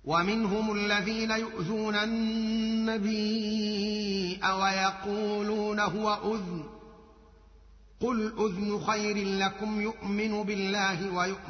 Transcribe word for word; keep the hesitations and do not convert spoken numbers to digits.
ومنهم الذين يؤذون النبي ويقولون هو أذن قل أذن خير لكم يؤمن بالله ويؤمن